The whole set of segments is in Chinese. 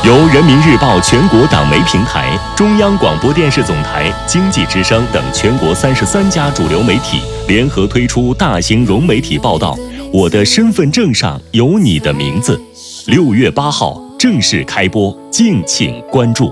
由人民日报全国党媒平台、中央广播电视总台、经济之声等全国33家主流媒体联合推出大型融媒体报道《我的身份证上有你的名字》，6月8号正式开播，敬请关注。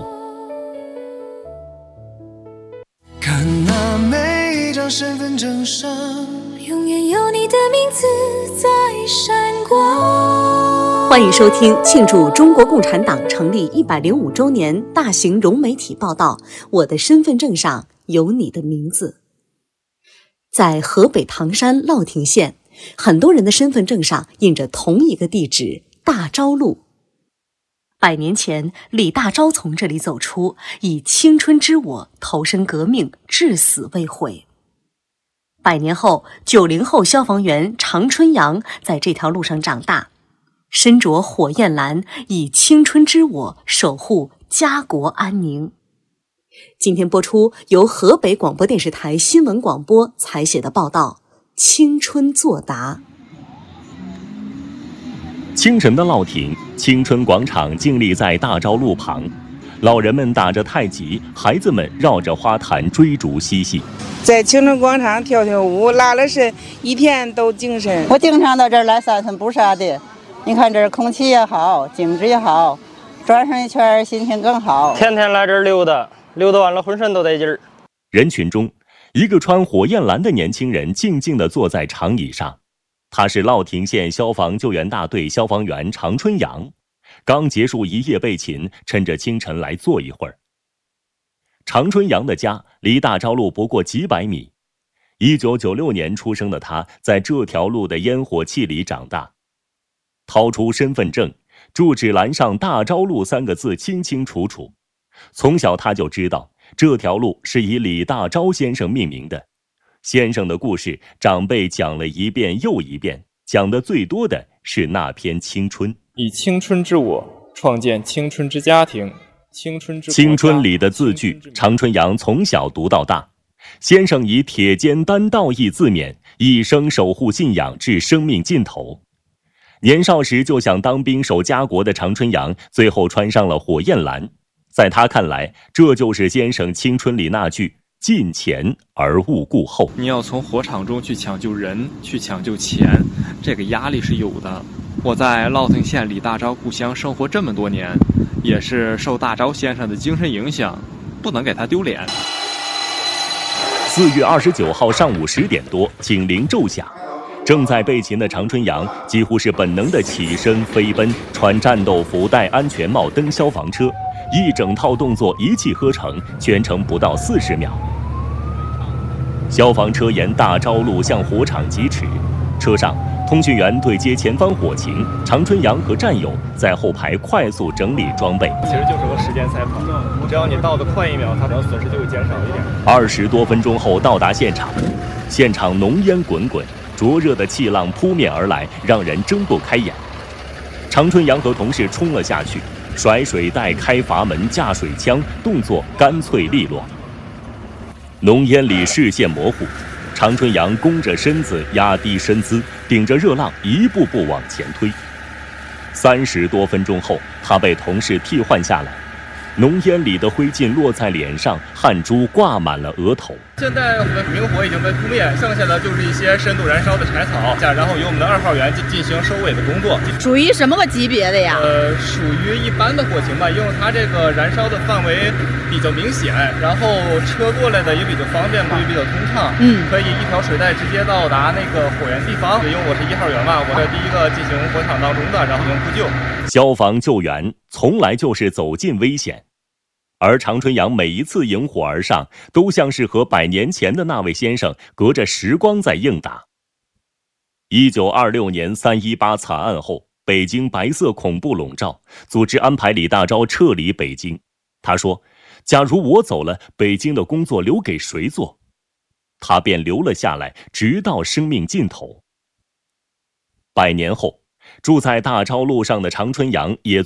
看那每张身份证上， 永远有你的名字在闪光。 欢迎收听庆祝中国共产党成立105周年大型融媒体报道《我的身份证上有你的名字》。在河北唐山乐亭县，很多人的身份证上印着同一个地址大昭路。100年前，李大钊从这里走出，以青春之我投身革命，至死未悔。100年后，90后消防员常春阳在这条路上长大，身着火焰蓝，以青春之我守护家国安宁。今天播出由河北广播电视台新闻广播采写的报道《青春作答》。 清晨的乐亭，青春广场静立在大昭路旁，老人们打着太极，孩子们绕着花坛追逐嬉戏。 在青春广场跳跳舞，拉了伸，一天都精神。 我经常到这儿来散散步啥的，你看这儿空气也好，景致也好，转上一圈心情更好。 天天来这儿溜达完了浑身都得劲儿。 人群中，一个穿火焰蓝的年轻人静静地坐在长椅上，他是乐亭县消防救援大队消防员常春阳，刚结束一夜备勤，趁着清晨来坐一会儿。常春阳的家离大昭路不过几百米，1996年出生的他在这条路的烟火气里长大。掏出身份证，住址栏上大昭路3个字清清楚楚。从小他就知道这条路是以李大钊先生命名的。先生的故事长辈讲了一遍又一遍，讲的最多的是那篇青春。 以青春之我创建青春之家庭，青春里的字句，常春阳从小读到大。先生以铁肩担道义自勉，一生守护信仰至生命尽头。年少时就想当兵守家国的常春阳，最后穿上了火焰蓝。在他看来，这就是先生青春里那句尽前而勿顾后。 你要从火场中去抢救人，去抢救钱，这个压力是有的。我在乐亭县李大钊故乡生活这么多年，也是受大钊先生的精神影响，不能给他丢脸。 4月29号上午10点多，警铃骤响，正在备勤的常春阳几乎是本能的起身飞奔，穿战斗服，戴安全帽，登消防车，一整套动作一气呵成，全程不到40秒。消防车沿大昭路向火场疾驰，车上通讯员对接前方火情，常春阳和战友在后排快速整理装备。 其实就是个时间赛跑，只要你到得快1秒，它的损失就会减少一点。 20多分钟后到达现场，现场浓烟滚滚，灼热的气浪扑面而来，让人睁不开眼。常春阳和同事冲了下去，甩水袋、开阀门、架水枪，动作干脆利落。浓烟里视线模糊，常春阳弓着身子，压低身姿，顶着热浪一步步往前推。30多分钟后，他被同事替换下来。浓烟里的灰烬落在脸上，汗珠挂满了额头。 现在我们明火已经被扑灭，剩下的就是一些深度燃烧的柴草，然后由我们的2号员进行收尾的工作。 属于什么个级别的呀？ 属于一般的火情吧，因为它这个燃烧的范围比较明显，然后车过来的也比较方便，也比较通畅。可以一条水带直接到达那个火源地方。因为我是1号员嘛，我是第一个进行火场当中的，然后进行扑救。 消防救援从来就是走进危险。而常春阳每一次迎火而上，都像是和100年前的那位先生隔着时光在应答。1926年318惨案后，北京白色恐怖笼罩，组织安排李大钊撤离北京。他说，假如我走了，北京的工作留给谁做？他便留了下来，直到生命尽头。100年后，住在大昭路上的常春阳也